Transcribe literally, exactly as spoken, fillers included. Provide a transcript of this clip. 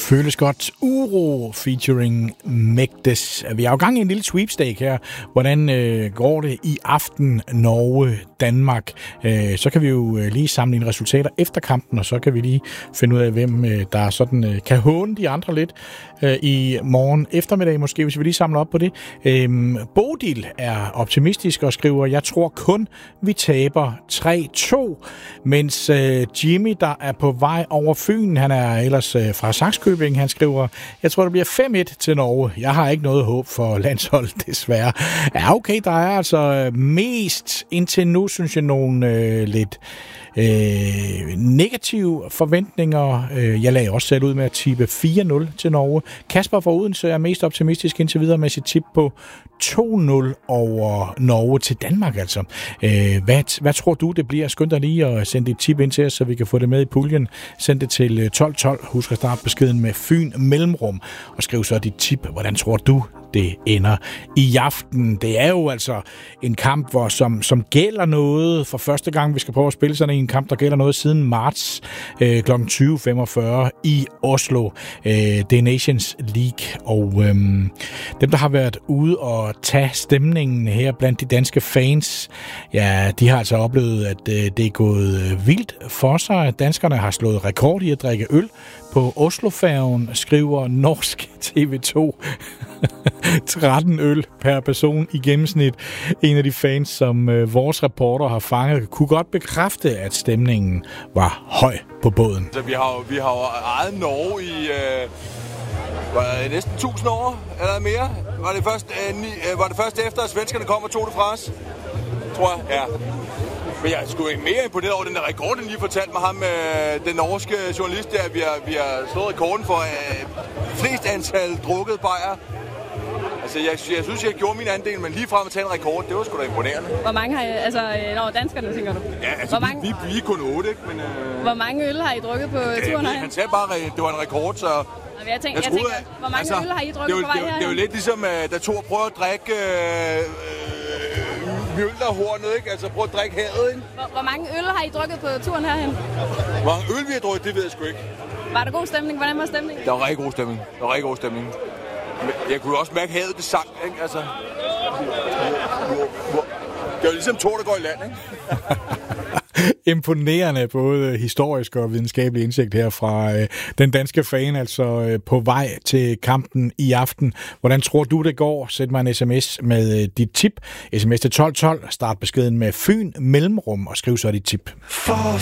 Føles godt. Uro featuring Mægdes. Vi er jo gang i en lille sweepstake her. Hvordan øh, går det i aften Norge-Danmark? Øh, så kan vi jo lige sammenligne resultater efter kampen, og så kan vi lige finde ud af, hvem øh, der sådan øh, kan håne de andre lidt øh, i morgen eftermiddag måske, hvis vi lige samler op på det. Øh, Bodil er optimistisk og skriver, jeg tror kun, vi taber tre to, mens øh, Jimmy, der er på vej over Fyn, han er ellers øh, fra Sakskøbing, han skriver, jeg tror, det bliver fem et til Norge. Jeg har ikke noget håb for landsholdet, desværre. Ja, okay, der er altså mest indtil nu, synes jeg, nogle øh, lidt øh, negative forventninger. Jeg lagde også selv ud med at tippe fire nul til Norge. Kasper fra Odense er mest optimistisk indtil videre med sit tip på to nul over Norge til Danmark, altså. Øh, hvad, hvad tror du, det bliver? Skynd dig lige at sende dit tip ind til os, så vi kan få det med i puljen. Send det til tolv tolv. Husk at starte beskeden med Fyn mellemrum, og skriv så dit tip. Hvordan tror du, det ender i aften? Det er jo altså en kamp, hvor som, som gælder noget for første gang. Vi skal prøve at spille sådan en kamp, der gælder noget siden marts øh, klokken tyve femogfyrre i Oslo. Øh, det er Nations League, og øh, dem, der har været ude og tage stemningen her blandt de danske fans, ja, de har altså oplevet, at øh, det er gået vildt for sig. Danskerne har slået rekord i at drikke øl på Oslofærgen, skriver norsk T V to. tretten øl per person i gennemsnit. En af de fans, som øh, vores reporter har fanget, kunne godt bekræfte, at stemningen var høj på båden. Så vi har vi har ejet Norge i øh, var næsten tusind år eller mere. Var det først øh, ni, øh, var det først efter at svenskerne kom og tog det fra os? Tror jeg. Ja. Men jeg er sgu mere imponeret over den der rekord, den lige fortalte mig ham, øh, den norske journalist der. Vi har, vi har slået rekorden for øh, flest antal drukket bajer. Altså, jeg, jeg synes, jeg gjorde min andel, men lige frem at tage en rekord, det var sgu da imponerende. Hvor mange har I, altså, når danskerne, tænker du? Ja, altså, Hvor mange... vi, vi, vi er kun otte, ikke? Men, øh... Hvor mange øl har I drukket på ja, turen herhen? Han sagde bare, at det var en rekord, så... Jeg, tænker, jeg, jeg, troede, jeg tænker, hvor mange altså, øl har I drukket det, på vej det, her? Det er jo lidt ligesom, da Thor prøver at drikke øh, øh, mjølnerhornet, ikke? Altså, prøv at drikke havet, ikke? Hvor, hvor mange øl har I drukket på turen herhen? Hvor mange øl vi har drukket, det ved jeg sgu ikke. Var der god stemning? Hvordan var stemningen? Der var rigtig god stemning. Der var rigtig god stemning. Jeg kunne også mærke, at havet det sang, ikke? Altså... Det var ligesom Thor, der går i land, ikke? Imponerende både historisk og videnskabelig indsigt her fra øh, den danske fan, altså øh, på vej til kampen i aften. Hvordan tror du, det går? Sæt mig en sms med øh, dit tip. Sms til tolv tolv. Start beskeden med Fyn mellemrum og skriv så dit tip. For